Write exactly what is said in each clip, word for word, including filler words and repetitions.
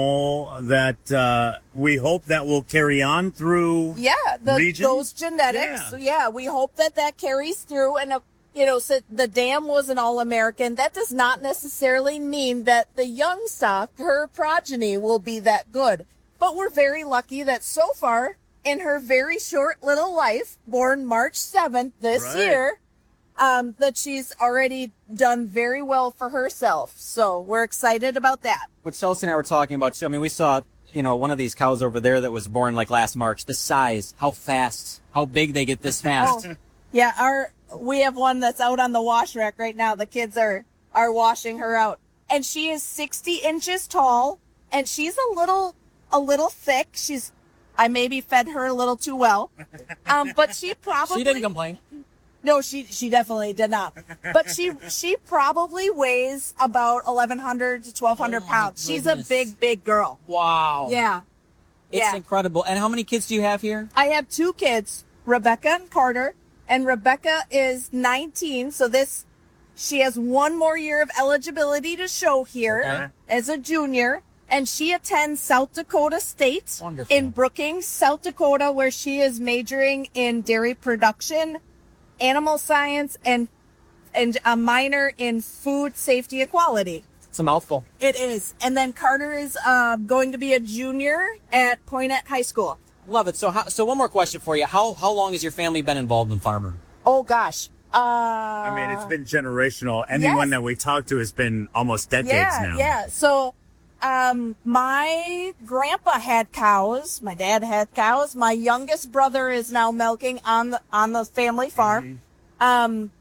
that uh, we hope that will carry on through yeah the, region? those genetics. Yeah. yeah, we hope that that carries through. And, uh, you know, so the dam was an All-American. That does not necessarily mean that the young stock, her progeny, will be that good. But we're very lucky that so far, in her very short little life, born March seventh this Right. year, um, that she's already done very well for herself. So we're excited about that. What Chelsea and I were talking about, too, I mean, we saw, you know, one of these cows over there that was born like last March. The size, how fast, how big they get this fast. Oh, yeah, our we have one that's out on the wash rack right now. The kids are are washing her out, and she is sixty inches tall, and she's a little a little thick. She's I maybe fed her a little too well, um, but she probably She didn't complain. No, she she definitely did not. But she she probably weighs about eleven hundred to twelve hundred Oh, pounds. She's a goodness. big big girl. Wow. Yeah, It's yeah. incredible. And how many kids do you have here? I have two kids, Rebecca and Carter, and Rebecca is nineteen. So this, she has one more year of eligibility to show here Okay. as a junior, and she attends South Dakota State Wonderful. in Brookings, South Dakota, where she is majoring in dairy production, animal science, and and a minor in food safety equality. It's a mouthful. It is. And then Carter is uh, going to be a junior at Poynette High School. Love it. So, how, so one more question for you. How how long has your family been involved in farming? Oh, gosh. Uh, I mean, it's been generational. Anyone yes. that we talk to has been almost decades yeah, now. Yeah, So, um, my grandpa had cows. My dad had cows. My youngest brother is now milking on the, on the family farm. Mm-hmm. Um,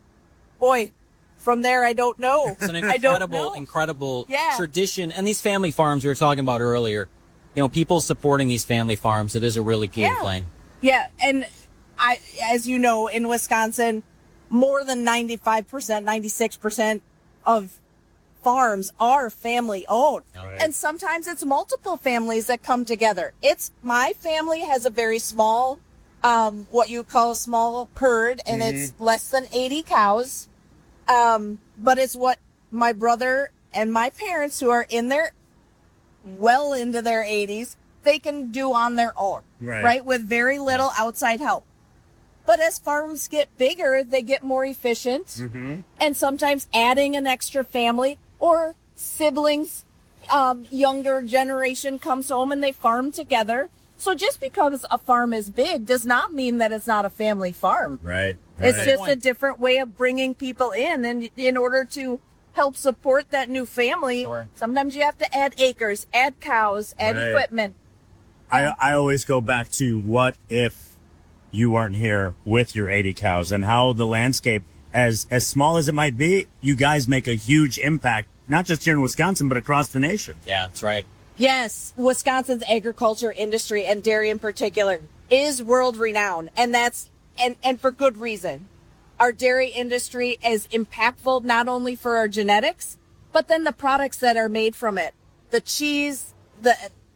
boy, from there, I don't know. It's an I don't incredible, know. incredible Yeah. tradition. And these family farms we were talking about earlier, you know, people supporting these family farms, it is a really key Yeah. thing. Yeah, and I, as you know, in Wisconsin, more than ninety-five percent, ninety-six percent of farms are family owned. Right. And sometimes it's multiple families that come together. It's my family has a very small, um, what you call a small herd, and it's less than eighty cows. Um, but it's what my brother and my parents, who are in their, well into their eighties, they can do on their own, Right. right? With very little outside help. But as farms get bigger, they get more efficient. Mm-hmm. And sometimes adding an extra family or siblings, um, younger generation comes home and they farm together. So just because a farm is big does not mean that it's not a family farm. Right. It's right. just a different way of bringing people in. And in order to help support that new family, Sure. sometimes you have to add acres, add cows, add Right. equipment. I, I always go back to what if you weren't here with your eighty cows, and how the landscape, as as small as it might be, you guys make a huge impact, not just here in Wisconsin, but across the nation. Yeah, that's right. Yes, Wisconsin's agriculture industry, and dairy in particular, is world renowned, and that's and and for good reason. Our dairy industry is impactful not only for our genetics, but then the products that are made from it. The cheese, the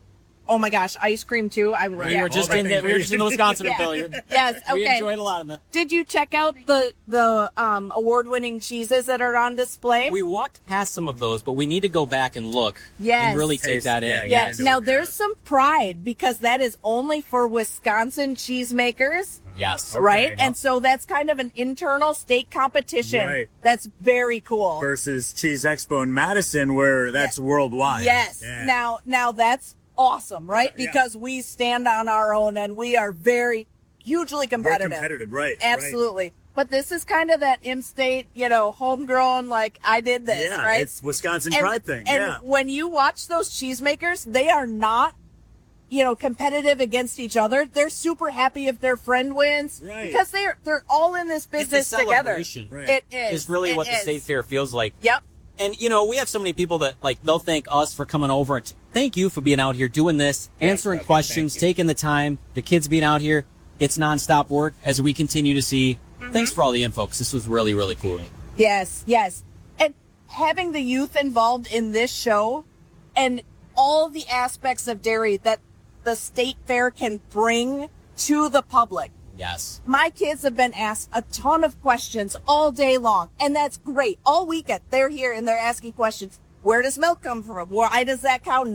oh my gosh, ice cream too. I We yeah. were just in the, we were just in the Wisconsin Yeah. affiliate. Yes, We okay. enjoyed a lot of them. Did you check out the the um, award-winning cheeses that are on display? We walked past some of those, but we need to go back and look Yes. and really take Taste- that yeah, in. yeah. Yes. Now there's some pride because that is only for Wisconsin cheesemakers, Yes. right? Okay. And so that's kind of an internal state competition. Right. That's very cool. Versus Cheese Expo in Madison, where that's worldwide. Yes. Yeah. Now now that's awesome, right? Yeah. Because we stand on our own and we are very hugely We're competitive. competitive, right? Absolutely. But this is kind of that in-state, you know, homegrown, like I did Right. this, Yeah, right? it's Wisconsin and, pride thing. And yeah. when you watch those cheesemakers, they are not, you know, competitive against each other. They're super happy if their friend wins Right. because they're they're all in this It's business a together. celebration. Right. It is. Is really It what the is. state fair feels like. Yep. And, you know, we have so many people that, like, they'll thank us for coming over. And t- thank you for being out here doing this, answering okay, questions, thank you. taking the time, the kids being out here. It's nonstop work as we continue to see. Thanks for all the info, 'cause this was really, really cool. Yes, yes. And having the youth involved in this show and all the aspects of dairy that the state fair can bring to the public. Yes. My kids have been asked a ton of questions all day long, and that's great. All weekend, they're here and they're asking questions. Where does milk come from? Why does that cow